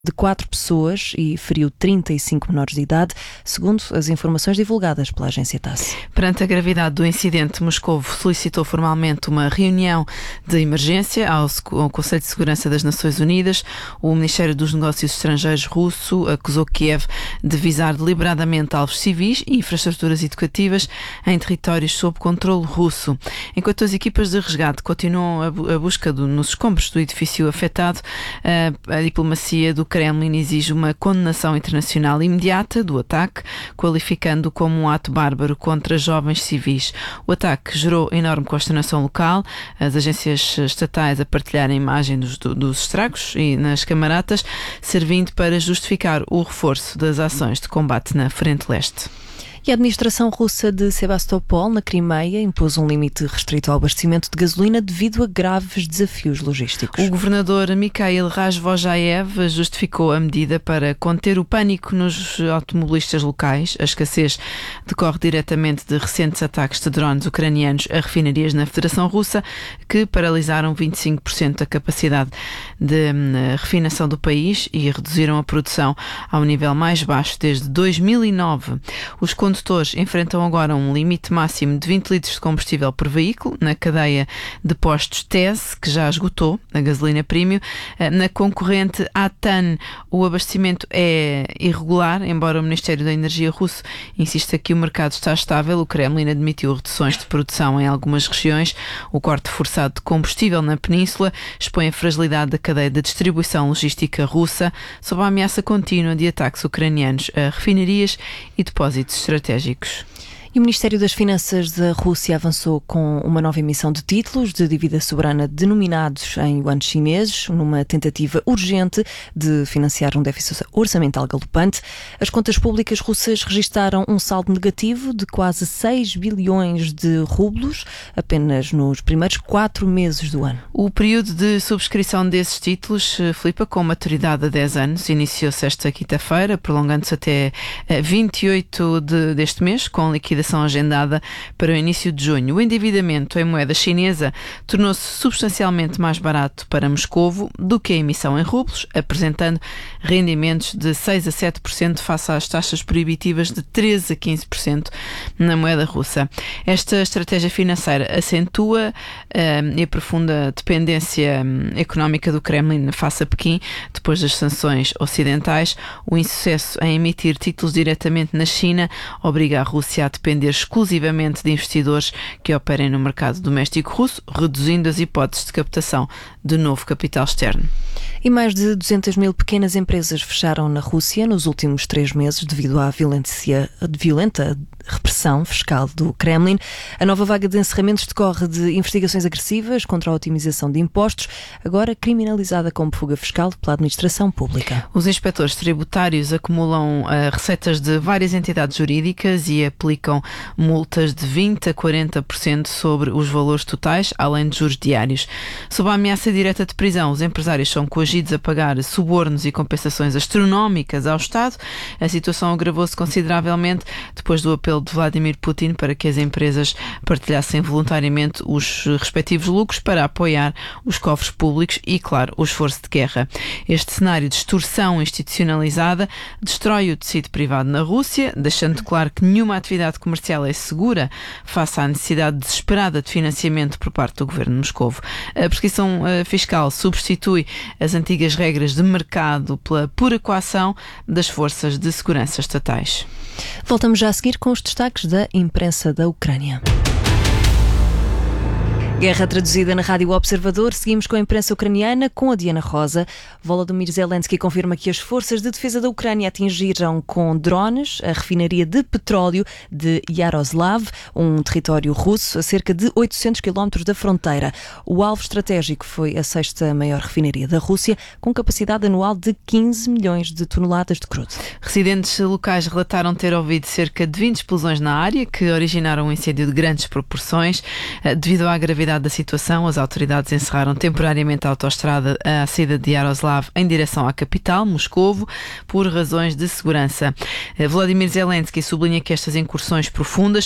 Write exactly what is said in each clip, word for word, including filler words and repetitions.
de quatro pessoas e feriu trinta e cinco menores de idade, segundo as informações divulgadas pela agência TASS. Perante a gravidade do incidente, Moscovo solicitou formalmente uma reunião de emergência ao, ao Conselho de Segurança das Nações Unidas. O Ministério dos Negócios Estrangeiros russo acusou Kiev de visar deliberadamente alvos civis e infraestruturas educativas em territórios sob controle russo. Enquanto as equipas de resgate continuam a, bu- a busca do, nos escombros do edifício afetado, a, a diplomacia do Kremlin exige uma condenação internacional imediata do ataque, qualificando-o como um ato bárbaro contra jovens civis. O ataque gerou enorme consternação local, as agências estatais a partilhar a imagem dos, dos estragos e nas camaratas, servindo para justificar o reforço das ações de combate na frente leste. E a administração russa de Sebastopol, na Crimeia, impôs um limite restrito ao abastecimento de gasolina devido a graves desafios logísticos. O governador Mikhail Razvojaev justificou a medida para conter o pânico nos automobilistas locais. A escassez decorre diretamente de recentes ataques de drones ucranianos a refinarias na Federação Russa, que paralisaram vinte e cinco por cento da capacidade de refinação do país e reduziram a produção ao nível mais baixo desde dois mil e nove. Os condutores enfrentam agora um limite máximo de vinte litros de combustível por veículo na cadeia de postos T E S, que já esgotou a gasolina premium. Na concorrente Atan, o abastecimento é irregular, embora o Ministério da Energia russo insista que o mercado está estável. O Kremlin admitiu reduções de produção em algumas regiões. O corte forçado de combustível na península expõe a fragilidade da cadeia de distribuição logística russa, sob a ameaça contínua de ataques ucranianos a refinarias e depósitos estratégicos. E o Ministério das Finanças da Rússia avançou com uma nova emissão de títulos de dívida soberana denominados em yuanes chineses, numa tentativa urgente de financiar um déficit orçamental galopante. As contas públicas russas registaram um saldo negativo de quase seis bilhões de rublos apenas nos primeiros quatro meses do ano. O período de subscrição desses títulos, Filipa, com maturidade a dez anos, iniciou-se esta quinta-feira, prolongando-se até vinte e oito de, deste mês, com liquidação agendada para o início de junho. O endividamento em moeda chinesa tornou-se substancialmente mais barato para Moscovo do que a emissão em rublos, apresentando rendimentos de seis a sete por cento face às taxas proibitivas de treze a quinze por cento na moeda russa. Esta estratégia financeira acentua uh, e aprofunda dependência um, económica do Kremlin face a Pequim, depois das sanções ocidentais. O insucesso em emitir títulos diretamente na China obriga a Rússia a depender exclusivamente de investidores que operem no mercado doméstico russo, reduzindo as hipóteses de captação de novo capital externo. E mais de duzentas mil pequenas empresas fecharam na Rússia nos últimos três meses devido à violência, violenta repressão fiscal do Kremlin. A nova vaga de encerramentos decorre de investigações agressivas contra a otimização de impostos, agora criminalizada como fuga fiscal pela administração pública. Os inspectores tributários acumulam uh, receitas de várias entidades jurídicas e aplicam multas de vinte a quarenta por cento sobre os valores totais, além de juros diários. Sob a ameaça direta de prisão, os empresários são coagidos a pagar subornos e compensações astronómicas ao Estado. A situação agravou-se consideravelmente depois do apelo de Vladimir Putin para que as empresas partilhassem voluntariamente os respectivos lucros para apoiar os cofres públicos e, claro, o esforço de guerra. Este cenário de extorsão institucionalizada destrói o tecido privado na Rússia, deixando claro que nenhuma atividade comercial é segura face à necessidade desesperada de financiamento por parte do governo de Moscovo. A prescrição uh, fiscal substitui as antigas regras de mercado pela pura coação das forças de segurança estatais. Voltamos já a seguir com os destaques da imprensa da Ucrânia. Guerra traduzida na Rádio Observador. Seguimos com a imprensa ucraniana com a Diana Rosa. Volodymyr Zelensky confirma que as forças de defesa da Ucrânia atingiram com drones a refinaria de petróleo de Yaroslav, um território russo a cerca de oitocentos quilómetros da fronteira. O alvo estratégico foi a sexta maior refinaria da Rússia, com capacidade anual de quinze milhões de toneladas de crudo. Residentes locais relataram ter ouvido cerca de vinte explosões na área, que originaram um incêndio de grandes proporções. Devido à gravidade da situação, as autoridades encerraram temporariamente a autoestrada à saída de Yaroslav em direção à capital, Moscovo, por razões de segurança. Volodymyr Zelensky sublinha que estas incursões profundas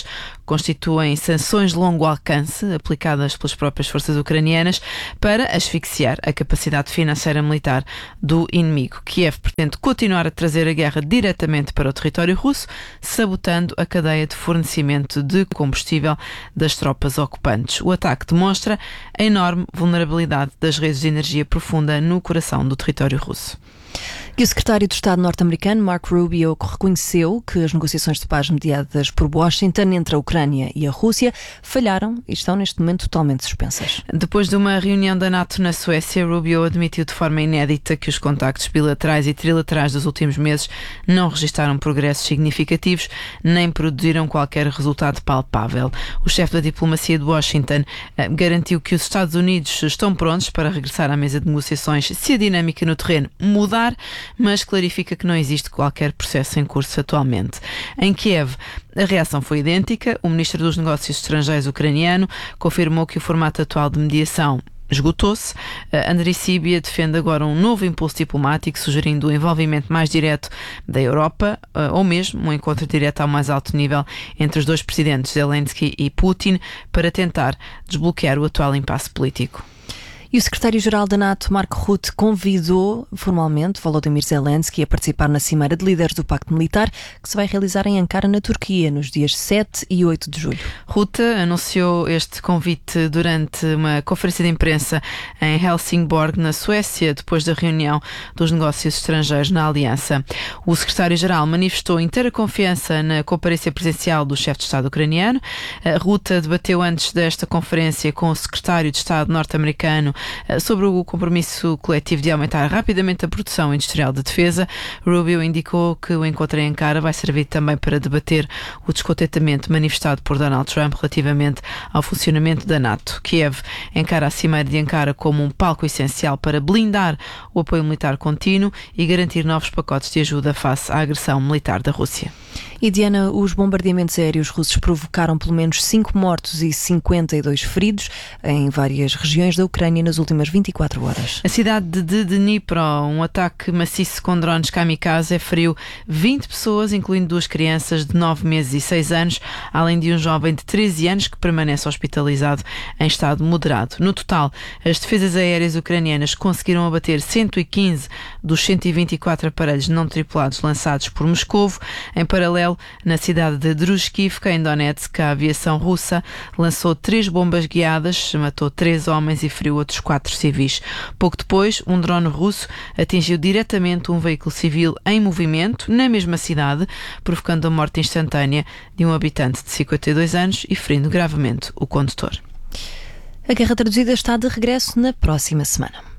constituem sanções de longo alcance aplicadas pelas próprias forças ucranianas para asfixiar a capacidade financeira militar do inimigo. Kiev pretende continuar a trazer a guerra diretamente para o território russo, sabotando a cadeia de fornecimento de combustível das tropas ocupantes. O ataque demonstra a enorme vulnerabilidade das redes de energia profunda no coração do território russo. E o secretário de Estado norte-americano, Marco Rubio, reconheceu que as negociações de paz mediadas por Washington entre a Ucrânia e a Rússia falharam e estão neste momento totalmente suspensas. Depois de uma reunião da NATO na Suécia, Rubio admitiu de forma inédita que os contactos bilaterais e trilaterais dos últimos meses não registaram progressos significativos nem produziram qualquer resultado palpável. O chefe da diplomacia de Washington eh, garantiu que os Estados Unidos estão prontos para regressar à mesa de negociações se a dinâmica no terreno mudar, mas clarifica que não existe qualquer processo em curso atualmente. Em Kiev, a reação foi idêntica. O ministro dos Negócios Estrangeiros ucraniano confirmou que o formato atual de mediação esgotou-se. Andriy Sybiha defende agora um novo impulso diplomático, sugerindo o envolvimento mais direto da Europa, ou mesmo um encontro direto ao mais alto nível entre os dois presidentes, Zelensky e Putin, para tentar desbloquear o atual impasse político. E o secretário-geral da NATO, Mark Rutte, convidou formalmente Volodymyr Zelensky a participar na Cimeira de Líderes do Pacto Militar, que se vai realizar em Ankara, na Turquia, nos dias sete e oito de julho. Rutte anunciou este convite durante uma conferência de imprensa em Helsingborg, na Suécia, depois da reunião dos negócios estrangeiros na Aliança. O secretário-geral manifestou inteira confiança na comparência presencial do chefe de Estado ucraniano. Rutte debateu antes desta conferência com o secretário de Estado norte-americano sobre o compromisso coletivo de aumentar rapidamente a produção industrial de defesa. Rubio indicou que o encontro em Ankara vai servir também para debater o descontentamento manifestado por Donald Trump relativamente ao funcionamento da NATO. Kiev encara a Cimeira de Ankara como um palco essencial para blindar o apoio militar contínuo e garantir novos pacotes de ajuda face à agressão militar da Rússia. E Diana, os bombardeamentos aéreos russos provocaram pelo menos cinco mortos e cinquenta e dois feridos em várias regiões da Ucrânia nas últimas vinte e quatro horas. A cidade de Dnipro, um ataque maciço com drones kamikaze, feriu vinte pessoas, incluindo duas crianças de nove meses e seis anos, além de um jovem de treze anos que permanece hospitalizado em estado moderado. No total, as defesas aéreas ucranianas conseguiram abater cento e quinze dos cento e vinte e quatro aparelhos não tripulados lançados por Moscovo. Em paralelo, na cidade de Druskivka, em Donetsk, a aviação russa lançou três bombas guiadas, matou três homens e feriu outros quatro civis. Pouco depois, um drone russo atingiu diretamente um veículo civil em movimento, na mesma cidade, provocando a morte instantânea de um habitante de cinquenta e dois anos e ferindo gravemente o condutor. A Guerra Traduzida está de regresso na próxima semana.